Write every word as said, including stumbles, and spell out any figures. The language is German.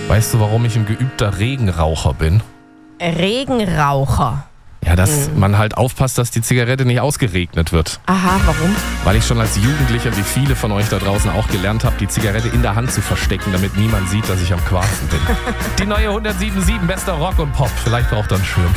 Weißt du, warum ich ein geübter Regenraucher bin? Regenraucher. Ja, dass mhm. man halt aufpasst, dass die Zigarette nicht ausgeregnet wird. Aha, warum? Weil ich schon als Jugendlicher, wie viele von euch da draußen auch gelernt habe, die Zigarette in der Hand zu verstecken, damit niemand sieht, dass ich am Quarzen bin. Die neue hundertsieben Komma sieben, bester Rock und Pop. Vielleicht braucht er einen Schirm.